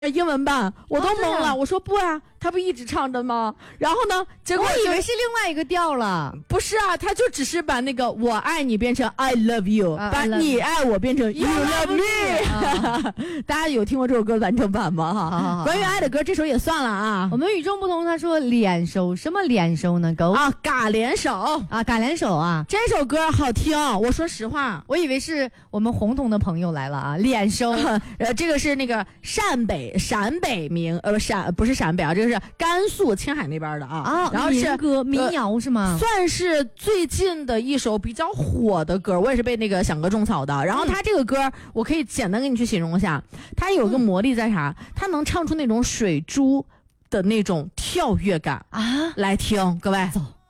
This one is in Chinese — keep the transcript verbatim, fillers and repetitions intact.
英文版，我都懵了。哦啊、我说不啊，他不一直唱的吗？然后呢，结果我以为是另外一个调了。 不是啊，他就只是把那个我爱你变成 I love you，、uh, 把你爱我变成 You love me。大家有听过这首歌完整版吗？哈，好好好，关于爱的歌，这首也算了啊。 我们与众不同，他说脸熟，什么脸熟呢？狗啊，嘎脸手啊，嘎脸手啊， 这首歌好听。我说实话， 我以为是我们红彤的朋友来了啊，脸熟。 呃，这个是那个陕北。陕北民呃陕不是陕北啊，这个是甘肃青海那边的啊。 啊， 然后是民歌民谣是吗？ 算是最近的一首比较火的歌，我也是被那个响哥种草的。然后他这个歌，嗯、我可以简单给你去形容一下，它有个魔力在啥？它能唱出那种水珠的那种跳跃感啊！来听，各位。 走。